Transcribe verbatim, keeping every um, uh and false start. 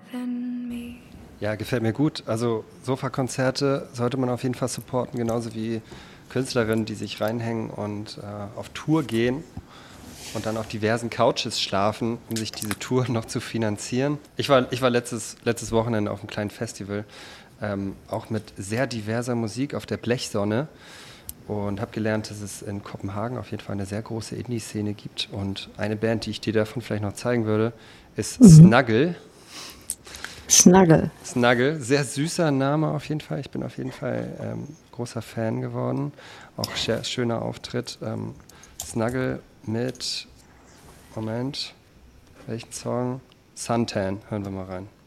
than me. Ja, gefällt mir gut. Also Sofakonzerte sollte man auf jeden Fall supporten, genauso wie Künstlerinnen, die sich reinhängen und äh, auf Tour gehen und dann auf diversen Couches schlafen, um sich diese Tour noch zu finanzieren. Ich war, ich war letztes, letztes Wochenende auf einem kleinen Festival, ähm, auch mit sehr diverser Musik auf der Blechsonne und habe gelernt, dass es in Kopenhagen auf jeden Fall eine sehr große Indie-Szene gibt. Und eine Band, die ich dir davon vielleicht noch zeigen würde, ist mhm. Snuggle. Snuggle. Snuggle, sehr süßer Name auf jeden Fall. Ich bin auf jeden Fall ähm, großer Fan geworden. Auch sehr schöner Auftritt. Ähm, Snuggle mit, Moment, welchen Song? Suntan, hören wir mal rein.